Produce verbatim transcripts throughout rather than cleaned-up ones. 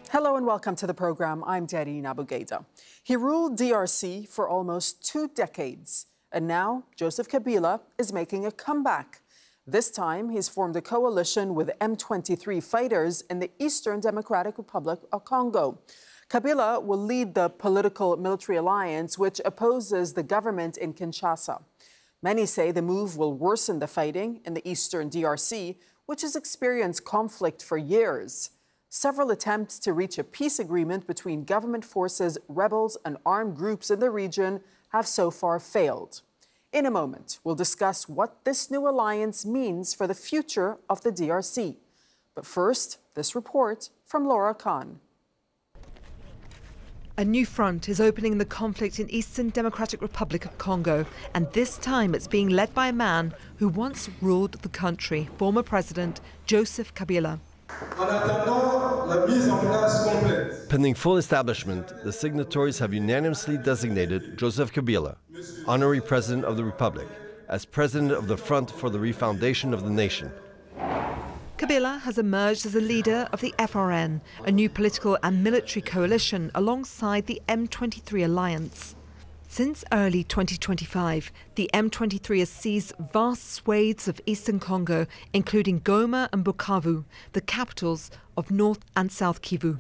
Hello and welcome to the program. I'm Darine Abougada. He ruled D R C for almost two decades, and now Joseph Kabila is making a comeback. This time, he's formed a coalition with M twenty-three fighters in the Eastern Democratic Republic of Congo. Kabila will lead the political military alliance, which opposes the government in Kinshasa. Many say the move will worsen the fighting in the Eastern D R C, which has experienced conflict for years. Several attempts to reach a peace agreement between government forces, rebels, and armed groups in the region have so far failed. In a moment, we'll discuss what this new alliance means for the future of the D R C. But first, this report from Laura Khan. A new front is opening the conflict in Eastern Democratic Republic of Congo, and this time it's being led by a man who once ruled the country, former President Joseph Kabila. Pending full establishment, the signatories have unanimously designated Joseph Kabila, honorary president of the Republic, as president of the Front for the Refoundation of the Nation. Kabila has emerged as a leader of the F R N, a new political and military coalition alongside the M twenty-three alliance. Since early twenty twenty-five, the M twenty-three has seized vast swathes of eastern Congo, including Goma and Bukavu, the capitals of North and South Kivu.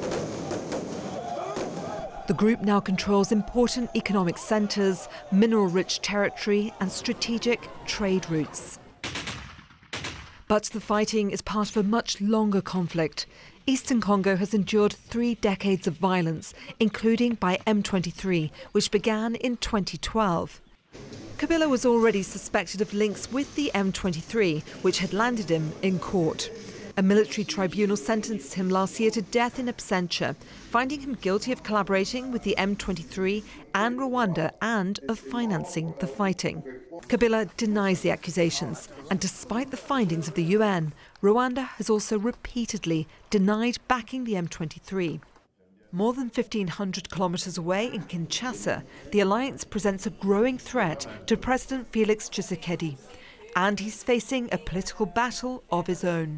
The group now controls important economic centres, mineral-rich territory and strategic trade routes. But the fighting is part of a much longer conflict. Eastern Congo has endured three decades of violence, including by M twenty-three, which began in twenty twelve. Kabila was already suspected of links with the M twenty-three, which had landed him in court. A military tribunal sentenced him last year to death in absentia, finding him guilty of collaborating with the M twenty-three and Rwanda and of financing the fighting. Kabila denies the accusations, and despite the findings of the U N, Rwanda has also repeatedly denied backing the M twenty-three. More than fifteen hundred kilometres away in Kinshasa, the alliance presents a growing threat to President Felix Tshisekedi, and he's facing a political battle of his own.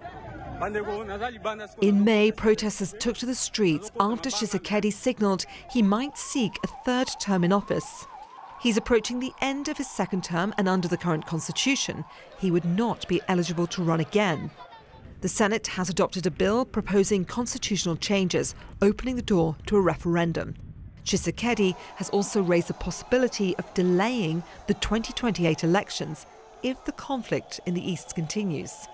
In May, protesters took to the streets after Tshisekedi signalled he might seek a third term in office. He's approaching the end of his second term, and under the current constitution, he would not be eligible to run again. The Senate has adopted a bill proposing constitutional changes, opening the door to a referendum. Tshisekedi has also raised the possibility of delaying the twenty twenty-eight elections if the conflict in the East continues.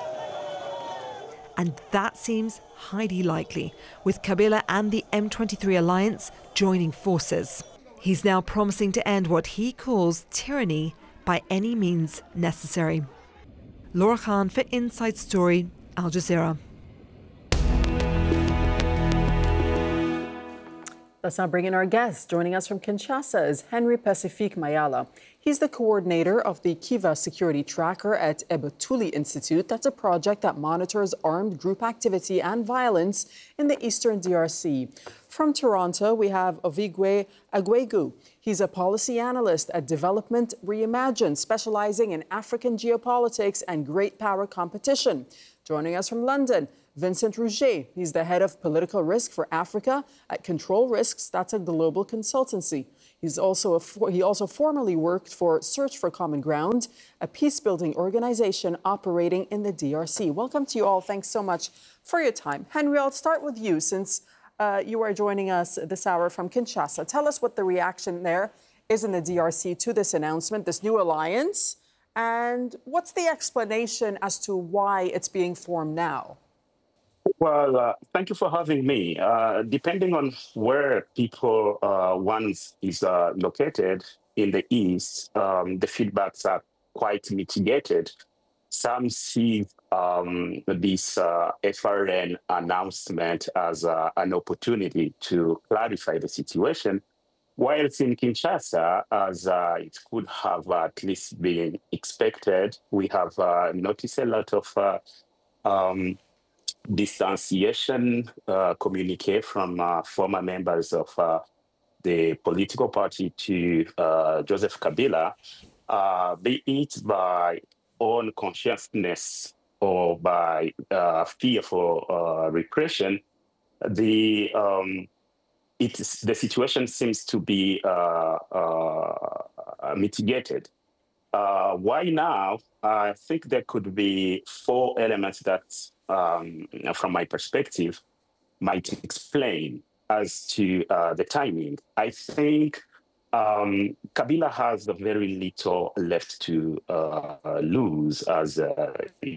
And that seems highly likely, with Kabila and the M twenty-three alliance joining forces. He's now promising to end what he calls tyranny by any means necessary. Laura Khan for Inside Story, Al Jazeera. Let's now bring in our guest. Joining us from Kinshasa is Henry Pacifique Mayala. He's the coordinator of the Kiva Security Tracker at Ebutuli Institute. That's a project that monitors armed group activity and violence in the Eastern D R C. From Toronto, we have Ovigwe Agwegu. He's a policy analyst at Development Reimagined, specializing in African geopolitics and great power competition. Joining us from London, Vincent Rouget. He's the head of political risk for Africa at Control Risks. That's a global consultancy. He's also a, he also formerly worked for Search for Common Ground, a peace-building organization operating in the D R C. Welcome to you all. Thanks so much for your time. Henry, I'll start with you since uh, you are joining us this hour from Kinshasa. Tell us what the reaction there is in the D R C to this announcement, this new alliance, and what's the explanation as to why it's being formed now? Well, uh, thank you for having me. Uh, depending on where people, uh, one is uh, located in the East, um, the feedbacks are quite mitigated. Some see um, this uh, F R N announcement as uh, an opportunity to clarify the situation, whilst in Kinshasa, as uh, it could have at least been expected, we have uh, noticed a lot of uh, um, distanciation uh, communique from uh, former members of uh, the political party to uh, Joseph Kabila, uh, be it by own consciousness or by uh, fear for uh, repression, the um, it's the situation seems to be uh, uh, mitigated. Uh, why now? I think there could be four elements that, um, from my perspective, might explain as to uh, the timing. I think um, Kabila has very little left to uh, lose, as uh,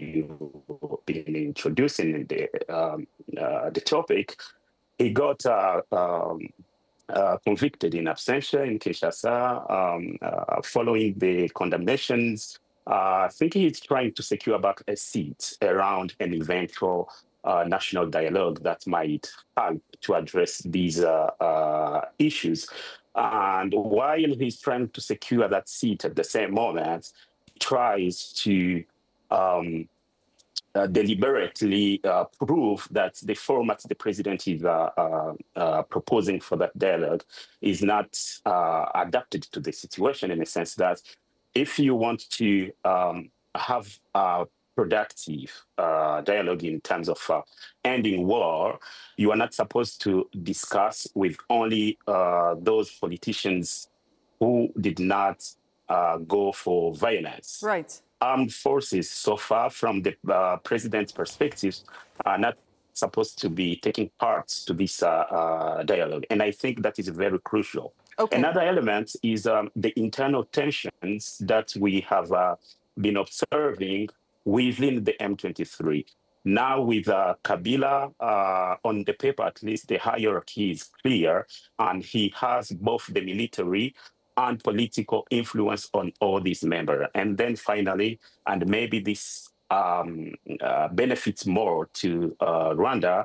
you've been introducing the, um, uh, the topic. He got uh, um, uh, convicted in absentia in Kinshasa um, uh, following the condemnations. Uh, I think he's trying to secure back a seat around an eventual uh, national dialogue that might help to address these uh, uh, issues. And while he's trying to secure that seat at the same moment, he tries to um, Uh, deliberately uh, prove that the format the president is uh, uh, uh, proposing for that dialogue is not uh, adapted to the situation, in the sense that if you want to um, have a productive uh, dialogue in terms of uh, ending war, you are not supposed to discuss with only uh, those politicians who did not uh, go for violence. Right. Armed forces, so far from the uh, president's perspective, are not supposed to be taking part to this uh, uh, dialogue. And I think that is very crucial. Okay. Another element is um, the internal tensions that we have uh, been observing within the M twenty-three. Now with uh, Kabila, uh, on the paper at least, the hierarchy is clear, and he has both the military and political influence on all these members. And then finally, and maybe this um, uh, benefits more to uh, Rwanda,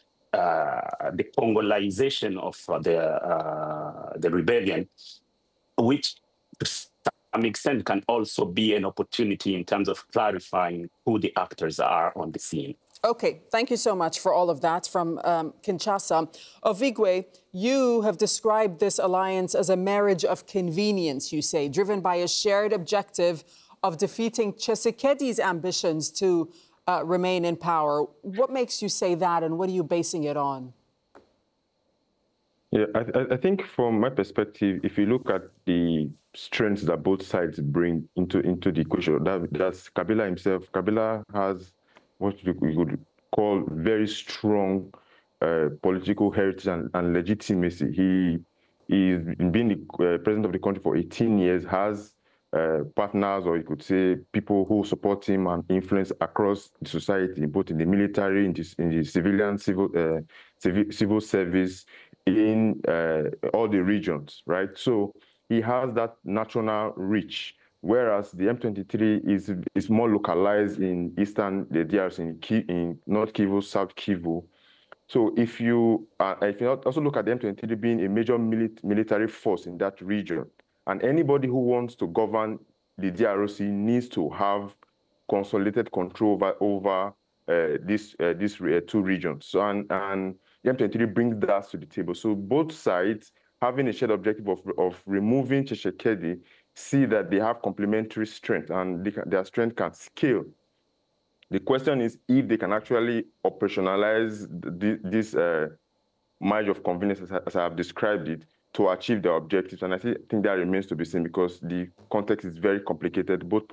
uh, the Congolization of the, uh, the rebellion, which to some extent can also be an opportunity in terms of clarifying who the actors are on the scene. Okay, thank you so much for all of that from um, Kinshasa. Ovigwe, you have described this alliance as a marriage of convenience, you say, driven by a shared objective of defeating Tshisekedi's ambitions to uh, remain in power. What makes you say that, and what are you basing it on? Yeah, I, I think from my perspective, if you look at the strengths that both sides bring into, into the equation, that, that's Kabila himself. Kabila has what we would call very strong uh, political heritage and, and legitimacy. He is been the uh, president of the country for eighteen years, has uh, partners, or you could say people who support him and influence across the society, both in the military, in the, in the civilian, civil, uh, civil, civil service, in uh, all the regions, right? So he has that national reach. Whereas the M twenty-three is is more localized in eastern the D R C, in, in North Kivu, South Kivu. So if you uh, if you also look at the M twenty-three being a major mili military force in that region, and anybody who wants to govern the D R C needs to have consolidated control over over uh, this uh, these uh, two regions. So and and the M twenty-three brings that to the table. So both sides, having a shared objective of of removing Tshisekedi, see that they have complementary strength, and they can, their strength can scale. The question is if they can actually operationalize the, this uh, marriage of convenience, as I, as I have described it, to achieve their objectives. And I think that remains to be seen, because the context is very complicated, both